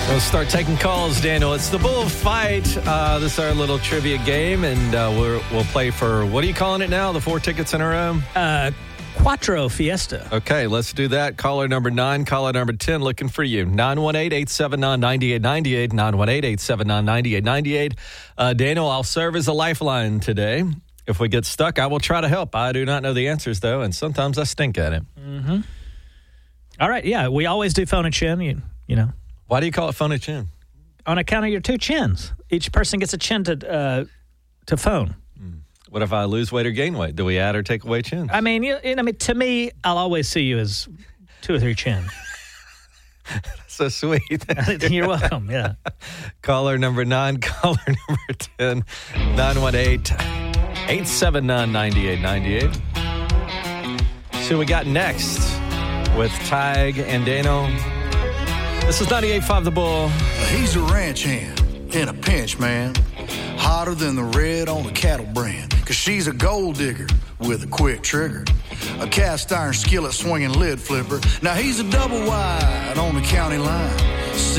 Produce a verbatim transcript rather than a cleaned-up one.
We'll start taking calls, Daniel. It's the Bull Fight. Uh, this is our little trivia game, and uh, we're, we'll play for, what are you calling it now? The four tickets in a row? Uh, Quattro Fiesta. Okay, let's do that. Caller number nine, caller number ten, looking for you. nine one eight, eight seven nine, nine eight nine eight, nine one eight, eight seven nine, nine eight nine eight. Uh, Daniel, I'll serve as a lifeline today. If we get stuck, I will try to help. I do not know the answers, though, and sometimes I stink at it. Mm-hmm. All right, yeah, we always do phone a chin, you, you know. Why do you call it phone a chin? On account of your two chins. Each person gets a chin to uh, to phone. What if I lose weight or gain weight? Do we add or take away chins? I mean, you, you know, I mean, to me, I'll always see you as two or three chins. So sweet. You're welcome, yeah. Caller number nine, caller number ten, nine one eight, eight seven nine, nine eight nine eight. So we got next with Tig and Dano. This is ninety-eight point five The Bull. He's a ranch hand in a pinch, man. Hotter than the red on the cattle brand. Cause she's a gold digger with a quick trigger. A cast iron skillet swinging lid flipper. Now he's a double wide on the county line.